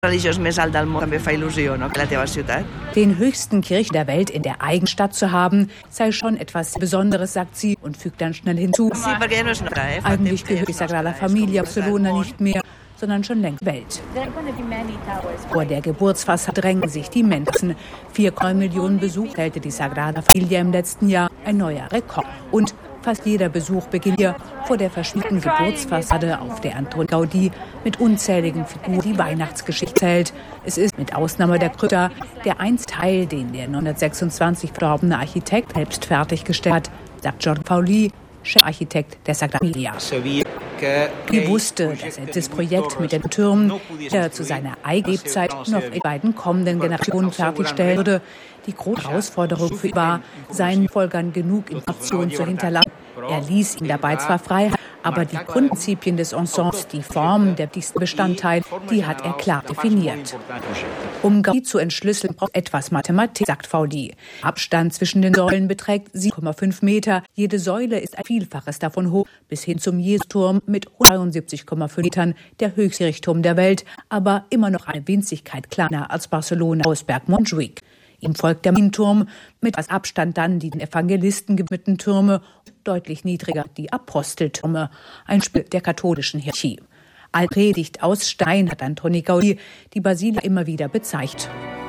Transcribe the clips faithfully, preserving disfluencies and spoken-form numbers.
Den höchsten Kirchen der Welt in der eigenen Stadt zu haben, sei schon etwas Besonderes, sagt sie und fügt dann schnell hinzu. Eigentlich gehört die Sagrada Familia Barcelona nicht mehr, sondern schon längst Welt. Vor der Geburtsfassade drängen sich die Menschen. vier Komma neun Millionen Besucher stellte die Sagrada Familia im letzten Jahr, ein neuer Rekord. Und fast jeder Besuch beginnt hier vor der verschmiedeten Geburtsfassade, auf der Antoni Gaudí mit unzähligen Figuren die Weihnachtsgeschichte hält. Es ist mit Ausnahme der Krypta der einzige Teil, den der neunzehnhundertsechsundzwanzig verstorbene Architekt selbst fertiggestellt hat, sagt Jordi Pauli, Chefarchitekt der Sagrada Familia. Er wusste, dass er das Projekt mit den Türmen, der zu seiner eigenen Lebzeit noch in beiden kommenden Generationen fertigstellen würde, die große Herausforderung für ihn war, seinen Folgern genug Informationen zu hinterlassen. Er ließ ihm dabei zwar Freiheit, aber die Grundprinzipien des Ensembles, die Form der wichtigsten Bestandteile, die hat er klar definiert. Um Gaudí zu entschlüsseln, braucht etwas Mathematik, sagt Pauli. Abstand zwischen den Säulen beträgt sieben Komma fünf Meter. Jede Säule ist ein Vielfaches davon hoch, bis hin zum Jesusturm mit hundertdreiundsiebzig Komma fünf Metern, der höchste Kirchturm der Welt, aber immer noch eine Winzigkeit kleiner als Barcelona Hausberg Montjuic. Ihm folgt der Marienturm, mit etwas Abstand dann die den Evangelisten gewidmeten Türme, deutlich niedriger die Aposteltürme, ein Spiel der katholischen Hierarchie. Als Predigt aus Stein hat Antoni Gaudí die Basilika immer wieder bezeichnet.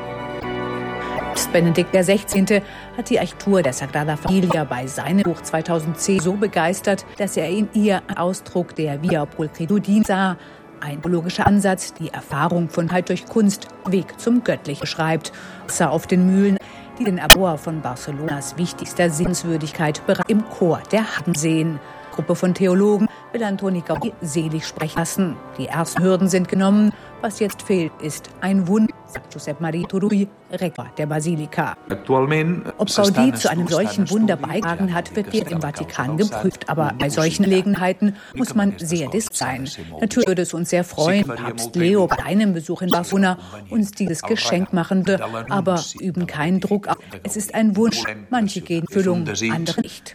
Benedikt der Sechzehnte hat die Architektur der Sagrada Familia bei seinem Buch zweitausendzehn so begeistert, dass er in ihr einen Ausdruck der Via Pulchritudine sah, ein biologischer Ansatz, die Erfahrung von Heilung durch Kunst, Weg zum Göttlichen beschreibt. Wasser auf den Mühlen, die den Erbauer von Barcelonas wichtigster Sehenswürdigkeit bereits im Chor der Hagen sehen. Gruppe von Theologen will Antoni Gaudí selig sprechen lassen. Die ersten Hürden sind genommen. Was jetzt fehlt, ist ein Wunder, sagt Josep Maria Turull, Rektor der Basilika. Ob Gaudí zu einem solchen Wunder beigetragen hat, wird jetzt im Vatikan geprüft. Aber bei solchen Gelegenheiten muss man sehr diskret sein. Natürlich würde es uns sehr freuen, Papst Leo bei einem Besuch in Barcelona uns dieses Geschenk machen würde, aber üben keinen Druck auf. Es ist ein Wunsch, manche gehen in Erfüllung, andere nicht.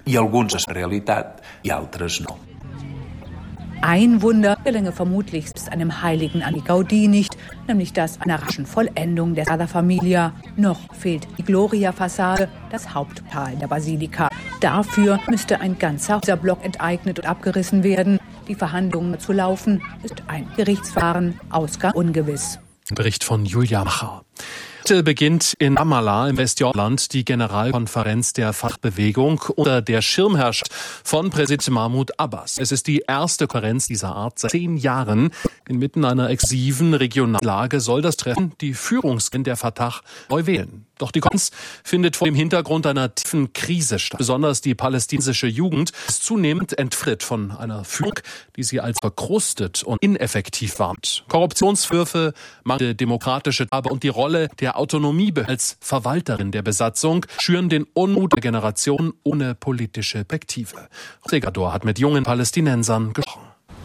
Ein Wunder gelänge vermutlich bis einem heiligen Antoni Gaudí nicht, nämlich das einer raschen Vollendung der Sagrada Familia. Noch fehlt die Gloria-Fassade, das Hauptportal der Basilika. Dafür müsste ein ganzer Häuserblock enteignet und abgerissen werden. Die Verhandlungen zu laufen, ist ein Gerichtsverfahren, Ausgang ungewiss. Bericht von Julia Macher. Heute beginnt in Ramallah im Westjordanland die Generalkonferenz der Fachbewegung unter der Schirmherrschaft von Präsident Mahmoud Abbas. Es ist die erste Konferenz dieser Art seit zehn Jahren. Inmitten einer exklusiven Regionallage soll das Treffen die Führungsriege der Fatah neu wählen. Doch die Konferenz findet vor dem Hintergrund einer tiefen Krise statt. Besonders die palästinensische Jugend ist zunehmend entfremdet von einer Führung, die sie als verkrustet und ineffektiv warnt. Korruptionsvorwürfe, mangelnde demokratische Gabe und die Rolle der Autonomiebehörde als Verwalterin der Besatzung schüren den Unmut der Generation ohne politische Perspektive. Segador hat mit jungen Palästinensern gesprochen.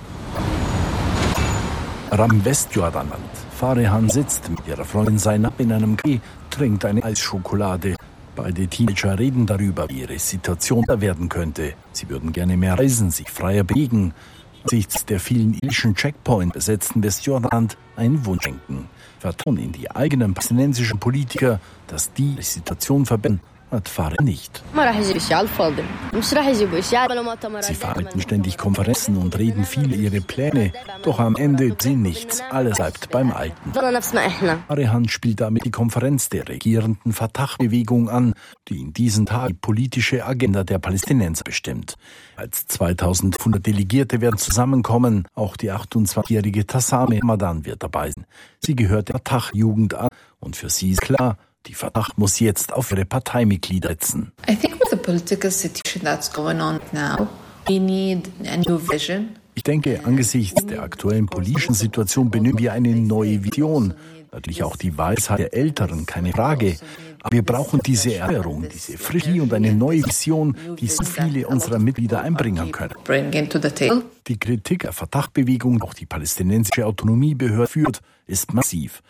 Am Westjordanland. Farehan sitzt mit ihrer Freundin Zainab in einem Café, trinkt eine Eisschokolade. Beide Teenager reden darüber, wie ihre Situation werden könnte. Sie würden gerne mehr reisen, sich freier bewegen. Angesichts der vielen ilischen Checkpoints besetzten Westjordanland einen Wunsch schenken. Vertrauen in die eigenen palästinensischen Politiker, dass die die Situation verbessern, hat Farehan nicht. Sie veranstalten ständig Konferenzen und reden viel ihre Pläne, doch am Ende sind nichts, alles bleibt beim Alten. Farehan spielt damit die Konferenz der regierenden Fatah-Bewegung an, die in diesen Tagen die politische Agenda der Palästinenser bestimmt. Als zweitausendfünfhundert Delegierte werden zusammenkommen, auch die achtundzwanzigjährige Tassame Ramadan wird dabei sein. Sie gehört der Fatah-Jugend an und für sie ist klar, die Fatah muss jetzt auf ihre Parteimitglieder setzen. I think with the political situation that's going on now, we need a new vision. Ich denke, angesichts der aktuellen politischen Situation benötigen wir eine neue Vision. Natürlich auch die Weisheit der Älteren, keine Frage. Aber wir brauchen diese Erneuerung, diese Frische und eine neue Vision, die so viele unserer Mitglieder einbringen können. Die Kritik der Fatah-Bewegung, auch die palästinensische Autonomiebehörde führt, ist massiv.